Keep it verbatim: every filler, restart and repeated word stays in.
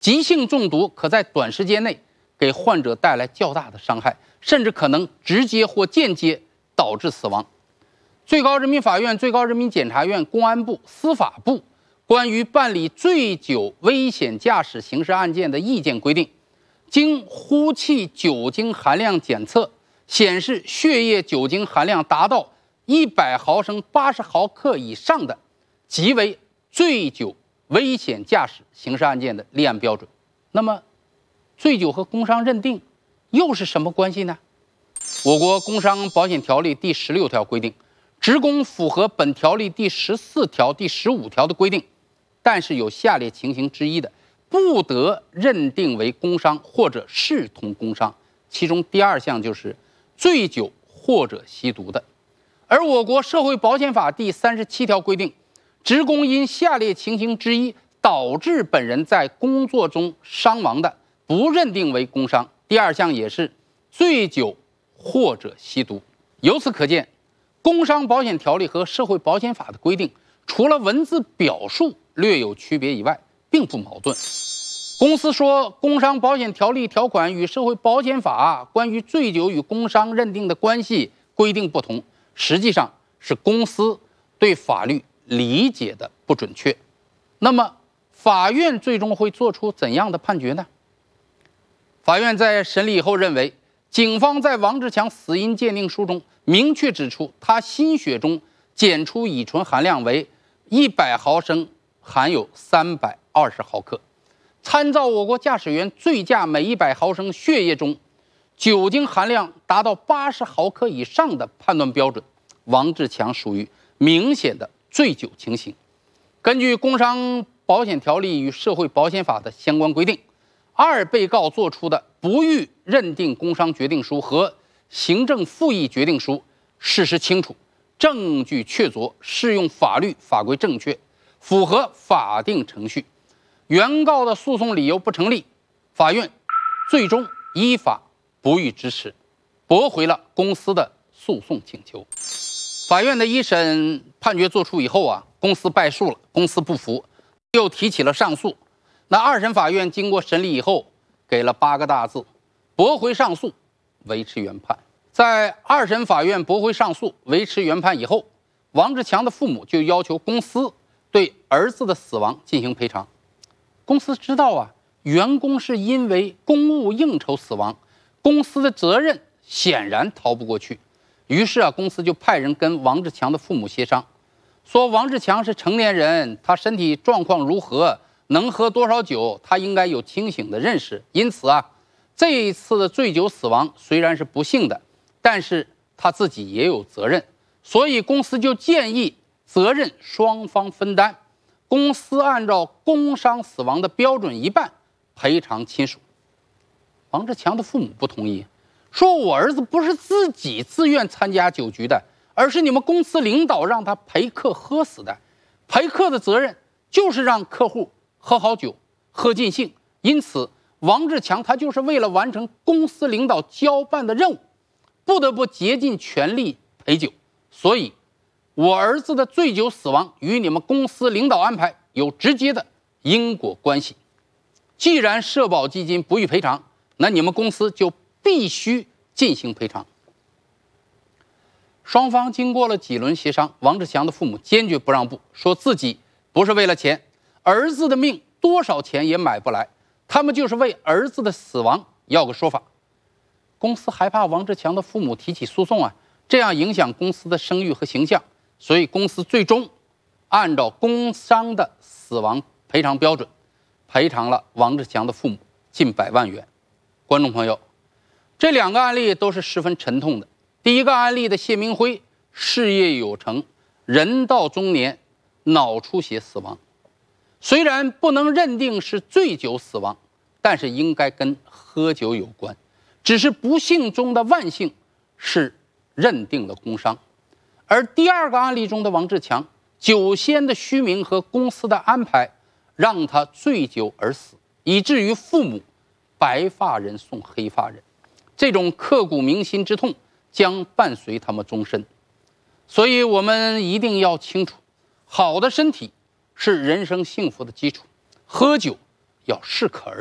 急性中毒可在短时间内给患者带来较大的伤害，甚至可能直接或间接导致死亡。最高人民法院、最高人民检察院、公安部、司法部关于办理醉酒危险驾驶刑事案件的意见规定，经呼气酒精含量检测显示血液酒精含量达到一百毫升八十毫克以上的，即为醉酒危险驾驶刑事案件的立案标准。那么，醉酒和工伤认定又是什么关系呢？我国工伤保险条例第十六条规定，职工符合本条例第十四条、第十五条的规定，但是有下列情形之一的，不得认定为工伤或者视同工伤。其中第二项就是醉酒或者吸毒的。而我国社会保险法第三十七条规定，职工因下列情形之一导致本人在工作中伤亡的，不认定为工伤。第二项也是醉酒或者吸毒。由此可见，工伤保险条例和社会保险法的规定，除了文字表述略有区别以外，并不矛盾。公司说工伤保险条例条款与社会保险法关于醉酒与工伤认定的关系规定不同，实际上是公司对法律理解的不准确。那么，法院最终会做出怎样的判决呢？法院在审理以后认为，警方在王志强死因鉴定书中明确指出，他心血中检出乙醇含量为一百毫升，含有三百二十毫克。参照我国驾驶员醉驾每一百毫升血液中酒精含量达到八十毫克以上的判断标准，王志强属于明显的醉酒情形。根据工伤保险条例与社会保险法的相关规定，二被告作出的不予认定工伤决定书和行政复议决定书事实清楚，证据确凿，适用法律法规正确，符合法定程序，原告的诉讼理由不成立，法院最终依法不予支持，驳回了公司的诉讼请求。法院的一审判决作出以后啊，公司败诉了，公司不服，又提起了上诉。那二审法院经过审理以后，给了八个大字：驳回上诉，维持原判。在二审法院驳回上诉、维持原判以后，王志强的父母就要求公司对儿子的死亡进行赔偿。公司知道啊，员工是因为公务应酬死亡，公司的责任显然逃不过去。于是啊，公司就派人跟王志强的父母协商，说王志强是成年人，他身体状况如何，能喝多少酒，他应该有清醒的认识。因此啊，这一次的醉酒死亡虽然是不幸的，但是他自己也有责任，所以公司就建议责任双方分担，公司按照工伤死亡的标准一半赔偿亲属。王志强的父母不同意，说我儿子不是自己自愿参加酒局的，而是你们公司领导让他陪客喝死的，陪客的责任就是让客户喝好酒，喝尽兴。因此王志强他就是为了完成公司领导交办的任务，不得不竭尽全力陪酒。所以我儿子的醉酒死亡与你们公司领导安排有直接的因果关系。既然社保基金不予赔偿，那你们公司就必须进行赔偿。双方经过了几轮协商，王志强的父母坚决不让步，说自己不是为了钱，儿子的命多少钱也买不来，他们就是为儿子的死亡要个说法。公司害怕王志强的父母提起诉讼啊，这样影响公司的声誉和形象，所以公司最终按照工伤的死亡赔偿标准，赔偿了王志强的父母近百万元。观众朋友，这两个案例都是十分沉痛的。第一个案例的谢明辉事业有成，人到中年，脑出血死亡，虽然不能认定是醉酒死亡，但是应该跟喝酒有关，只是不幸中的万幸是认定了工伤。而第二个案例中的王志强，酒仙的虚名和公司的安排让他醉酒而死，以至于父母白发人送黑发人，这种刻骨铭心之痛将伴随他们终身。所以我们一定要清楚，好的身体是人生幸福的基础，喝酒要适可而